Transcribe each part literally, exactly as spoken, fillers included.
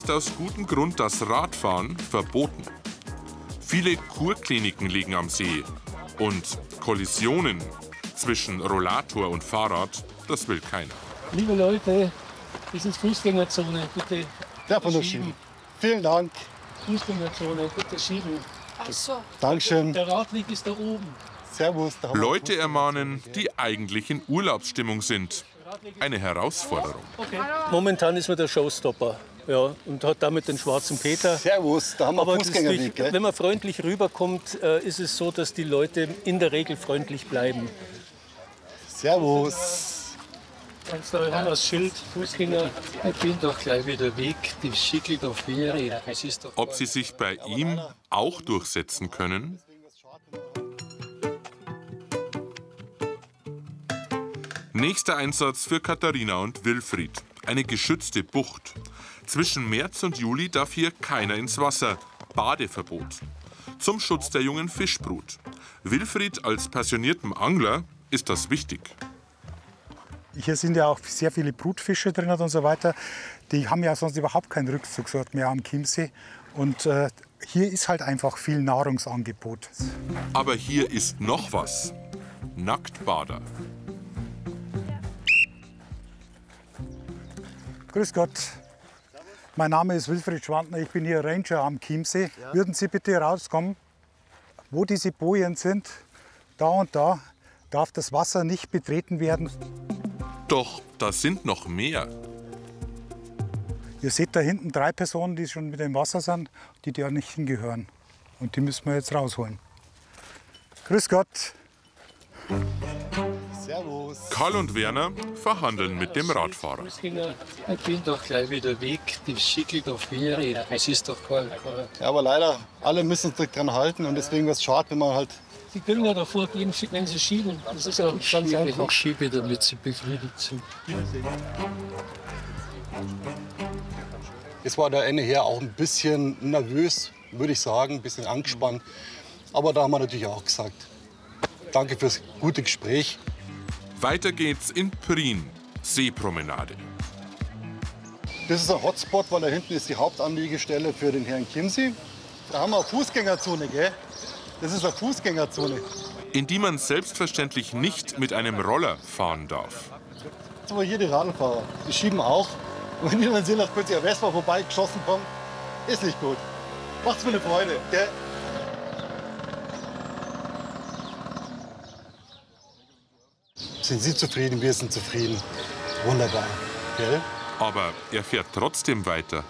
Ist aus gutem Grund das Radfahren verboten. Viele Kurkliniken liegen am See und Kollisionen zwischen Rollator und Fahrrad, das will keiner. Liebe Leute, das ist Fußgängerzone, bitte Darf man noch schieben. Vielen Dank. Fußgängerzone, bitte schieben. Ach so. Dankeschön. Der Radweg ist da oben. Servus. Da haben wir Leute ermahnen, die eigentlich in Urlaubsstimmung sind. Eine Herausforderung. Okay. Momentan ist man der Showstopper. Ja, und hat damit den schwarzen Peter. Servus, da haben wir Aber das Fußgängerweg. durch, Gell? wenn man freundlich rüberkommt, äh, ist es so, dass die Leute in der Regel freundlich bleiben. Servus. Also, da haben wir das Schild, Fußgänger. Ich bin doch gleich wieder weg, die schickelt auf Fähre. Es ist doch Ob sie sich bei ihm auch durchsetzen können? Nächster Einsatz für Katharina und Wilfried. Eine geschützte Bucht. Zwischen März und Juli darf hier keiner ins Wasser. Badeverbot. Zum Schutz der jungen Fischbrut. Wilfried als passioniertem Angler ist das wichtig. Hier sind ja auch sehr viele Brutfische drin und so weiter. Die haben ja sonst überhaupt keinen Rückzugsort mehr am Chiemsee. Und äh, hier ist halt einfach viel Nahrungsangebot. Aber hier ist noch was. Nacktbader. Grüß Gott. Mein Name ist Wilfried Schwantner, ich bin hier Ranger am Chiemsee. Ja. Würden Sie bitte rauskommen, wo diese Bojen sind? Da und da darf das Wasser nicht betreten werden. Doch, da sind noch mehr. Ihr seht da hinten drei Personen, die schon mit im Wasser sind, die da nicht hingehören. Und die müssen wir jetzt rausholen. Grüß Gott. Servus. Karl und Werner verhandeln mit dem Radfahrer. Fußgänger. Ich bin doch gleich wieder weg, die schickelt auf Fähre. Es ist doch kein, kein Ja, aber leider, alle müssen sich dran halten und deswegen wäre es schade, wenn man halt... Sie können ja davor gehen, wenn Sie schieben. Das ist ja ganz Ich einfach. schiebe, damit sie befriedigt sind. Es war der Ende her auch ein bisschen nervös, würde ich sagen, ein bisschen angespannt. Aber da haben wir natürlich auch gesagt, danke fürs gute Gespräch. Weiter geht's in Prien, Seepromenade. Das ist ein Hotspot, weil da hinten ist die Hauptanliegestelle für den Herrn Chiemsee. Da haben wir eine Fußgängerzone, gell? Das ist eine Fußgängerzone. In die man selbstverständlich nicht mit einem Roller fahren darf. Aber hier die Radlfahrer, die schieben auch. Und wenn die dann sehen, dass plötzlich ein Vespa vorbeigeschossen kommt, ist nicht gut. Macht's mir eine Freude, gell? Sind Sie zufrieden? Wir sind zufrieden. Wunderbar, gell? Aber er fährt trotzdem weiter.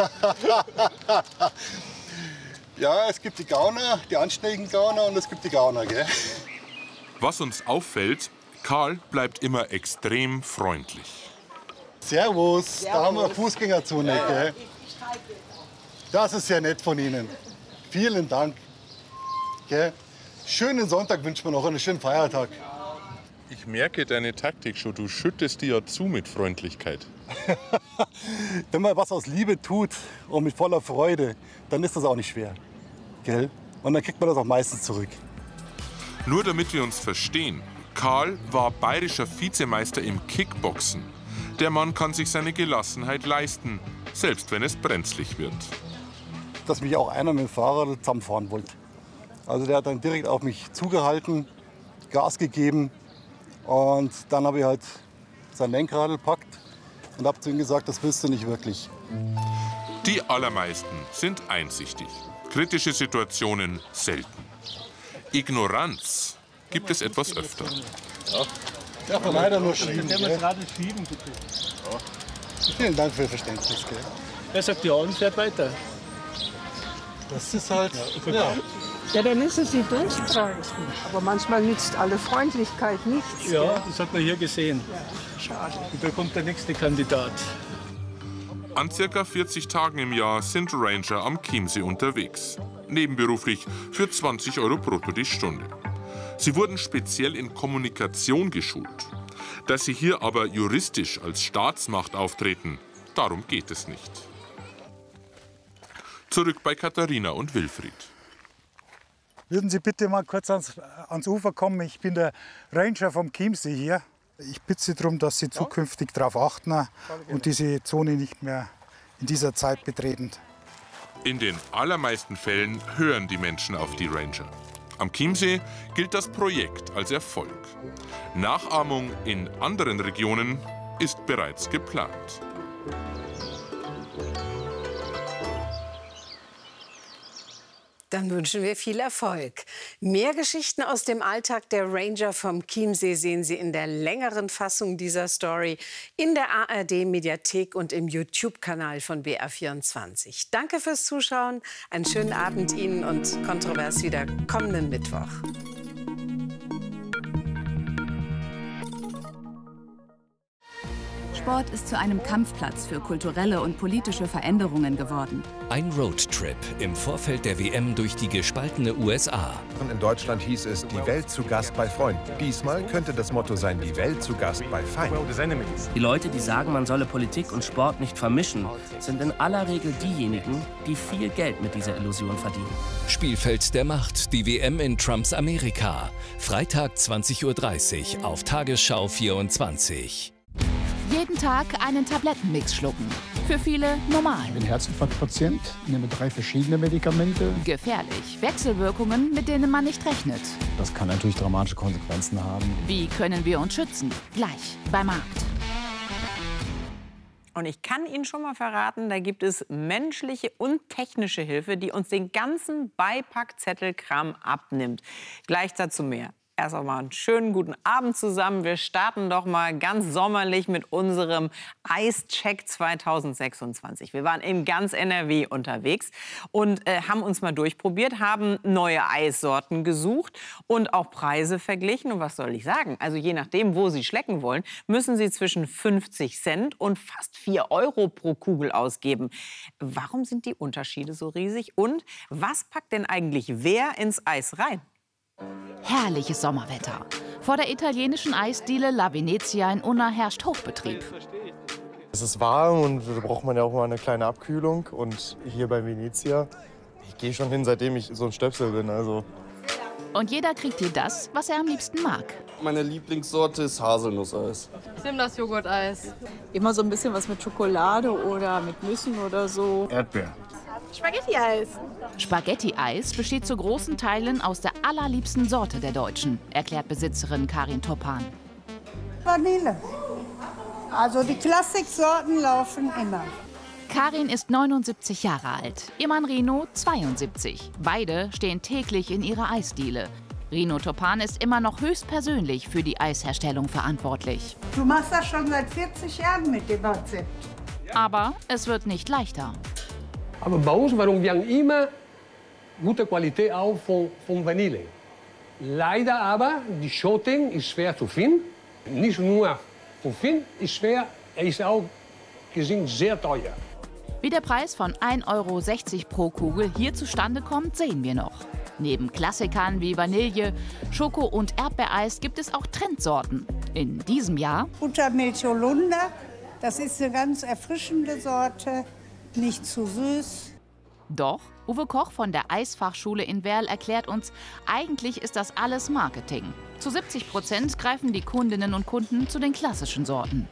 Ja, es gibt die Gauner, die anständigen Gauner und es gibt die Gauner, gell? Was uns auffällt, Karl bleibt immer extrem freundlich. Servus, Servus. Da haben wir eine Fußgängerzone, gell? Das ist sehr nett von Ihnen. Vielen Dank. Gell? Schönen Sonntag wünschen wir noch, einen schönen Feiertag. Ich merke deine Taktik schon, du schüttest die ja zu mit Freundlichkeit. Wenn man was aus Liebe tut und mit voller Freude, dann ist das auch nicht schwer. Gell? Und dann kriegt man das auch meistens zurück. Nur damit wir uns verstehen, Karl war bayerischer Vizemeister im Kickboxen. Der Mann kann sich seine Gelassenheit leisten, selbst wenn es brenzlig wird. Dass mich auch einer mit dem Fahrrad zusammenfahren wollte. Also der hat dann direkt auf mich zugehalten, Gas gegeben. Und dann habe ich halt sein Lenkrad gepackt und habe zu ihm gesagt, das willst du nicht wirklich. Die allermeisten sind einsichtig. Kritische Situationen selten. Ignoranz gibt es etwas öfter. Ja. Darf man leider nur schieben. Der muss Radl schieben, bitte. Ja. Vielen Dank für Ihr Verständnis. Gell? Er sagt ja und fährt weiter. Das ist halt... Ja. Ja. Ja, dann müssen Sie durchbeißen. Aber manchmal nützt alle Freundlichkeit nichts. Ja, gell? das hat man hier gesehen. Ja, schade. Und da kommt der nächste Kandidat. An circa vierzig Tagen im Jahr sind Ranger am Chiemsee unterwegs. Nebenberuflich für zwanzig Euro brutto die Stunde. Sie wurden speziell in Kommunikation geschult. Dass sie hier aber juristisch als Staatsmacht auftreten, darum geht es nicht. Zurück bei Katharina und Wilfried. Würden Sie bitte mal kurz ans, ans Ufer kommen? Ich bin der Ranger vom Chiemsee hier. Ich bitte Sie darum, dass Sie zukünftig darauf achten und diese Zone nicht mehr in dieser Zeit betreten. In den allermeisten Fällen hören die Menschen auf die Ranger. Am Chiemsee gilt das Projekt als Erfolg. Nachahmung in anderen Regionen ist bereits geplant. Dann wünschen wir viel Erfolg. Mehr Geschichten aus dem Alltag der Ranger vom Chiemsee sehen Sie in der längeren Fassung dieser Story in der A R D-Mediathek und im YouTube-Kanal von B R vierundzwanzig. Danke fürs Zuschauen, einen schönen Abend Ihnen und kontrovers wieder kommenden Mittwoch. Sport ist zu einem Kampfplatz für kulturelle und politische Veränderungen geworden. Ein Roadtrip im Vorfeld der W M durch die gespaltene U S A. In Deutschland hieß es, die Welt zu Gast bei Freunden. Diesmal könnte das Motto sein, die Welt zu Gast bei Feinden. Die Leute, die sagen, man solle Politik und Sport nicht vermischen, sind in aller Regel diejenigen, die viel Geld mit dieser Illusion verdienen. Spielfeld der Macht, die W M in Trumps Amerika. Freitag zwanzig Uhr dreißig auf Tagesschau vierundzwanzig. Jeden Tag einen Tablettenmix schlucken. Für viele normal. Ich bin Herzinfarktpatient, nehme drei verschiedene Medikamente. Gefährlich. Wechselwirkungen, mit denen man nicht rechnet. Das kann natürlich dramatische Konsequenzen haben. Wie können wir uns schützen? Gleich bei Markt. Und ich kann Ihnen schon mal verraten, da gibt es menschliche und technische Hilfe, die uns den ganzen Beipackzettelkram abnimmt. Gleich dazu mehr. Erst einmal einen schönen guten Abend zusammen. Wir starten doch mal ganz sommerlich mit unserem Eischeck zweitausendsechsundzwanzig. Wir waren in ganz N R W unterwegs und äh, haben uns mal durchprobiert, haben neue Eissorten gesucht und auch Preise verglichen. Und was soll ich sagen? Also je nachdem, wo Sie schlecken wollen, müssen Sie zwischen fünfzig Cent und fast vier Euro pro Kugel ausgeben. Warum sind die Unterschiede so riesig? Und was packt denn eigentlich wer ins Eis rein? Herrliches Sommerwetter. Vor der italienischen Eisdiele La Venezia in Unna herrscht Hochbetrieb. Es ist warm und da braucht man ja auch mal eine kleine Abkühlung. Und hier bei Venezia, ich gehe schon hin, seitdem ich so ein Stöpsel bin. Also. Und jeder kriegt hier das, was er am liebsten mag. Meine Lieblingssorte ist Haselnusseis. Ich nehme das Joghurteis. Immer so ein bisschen was mit Schokolade oder mit Nüssen oder so. Erdbeer. Spaghetti-Eis. Spaghetti-Eis besteht zu großen Teilen aus der allerliebsten Sorte der Deutschen, erklärt Besitzerin Karin Topan. Vanille. Also die Klassiksorten laufen immer. Karin ist neunundsiebzig Jahre alt, ihr Mann Rino zweiundsiebzig. Beide stehen täglich in ihrer Eisdiele. Rino Topan ist immer noch höchstpersönlich für die Eisherstellung verantwortlich. Du machst das schon seit vierzig Jahren mit dem Rezept. Aber es wird nicht leichter. Aber bei uns waren wir immer gute Qualität auch von, von Vanille. Leider aber, die Schoten ist schwer zu finden. Nicht nur zu finden, ist schwer, er ist auch gesehen sehr teuer. Wie der Preis von ein Euro sechzig pro Kugel hier zustande kommt, sehen wir noch. Neben Klassikern wie Vanille, Schoko- und Erdbeereis gibt es auch Trendsorten. In diesem Jahr Buttermilch Holunder, das ist eine ganz erfrischende Sorte. Nicht zu süß. Doch, Uwe Koch von der Eisfachschule in Werl erklärt uns, eigentlich ist das alles Marketing. Zu siebzig Prozent greifen die Kundinnen und Kunden zu den klassischen Sorten.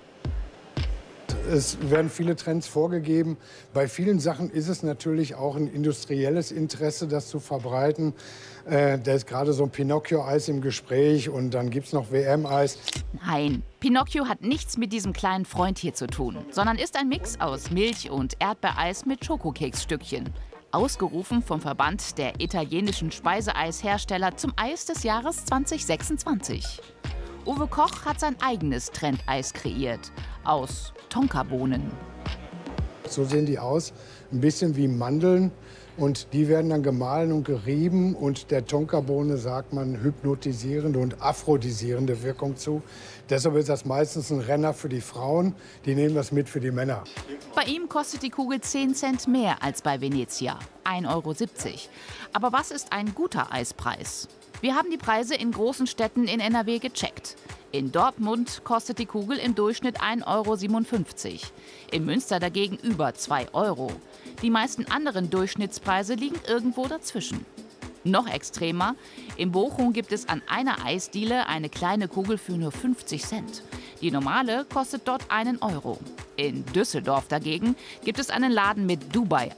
Es werden viele Trends vorgegeben. Bei vielen Sachen ist es natürlich auch ein industrielles Interesse, das zu verbreiten. Äh, da ist gerade so ein Pinocchio-Eis im Gespräch und dann gibt es noch W M-Eis. Nein, Pinocchio hat nichts mit diesem kleinen Freund hier zu tun, sondern ist ein Mix aus Milch- und Erdbeereis mit Schokokeksstückchen. Ausgerufen vom Verband der italienischen Speiseeishersteller zum Eis des Jahres zweitausendsechsundzwanzig. Uwe Koch hat sein eigenes Trendeis kreiert, aus Tonkabohnen. So sehen die aus, ein bisschen wie Mandeln. Und die werden dann gemahlen und gerieben. Und der Tonkabohne sagt man hypnotisierende und aphrodisierende Wirkung zu. Deshalb ist das meistens ein Renner für die Frauen. Die nehmen das mit für die Männer. Bei ihm kostet die Kugel zehn Cent mehr als bei Venezia, ein Euro siebzig. Aber was ist ein guter Eispreis? Wir haben die Preise in großen Städten in N R W gecheckt. In Dortmund kostet die Kugel im Durchschnitt ein Euro siebenundfünfzig. In Münster dagegen über zwei Euro. Die meisten anderen Durchschnittspreise liegen irgendwo dazwischen. Noch extremer, in Bochum gibt es an einer Eisdiele eine kleine Kugel für nur fünfzig Cent. Die normale kostet dort einen Euro. In Düsseldorf dagegen gibt es einen Laden mit Dubai-Eis.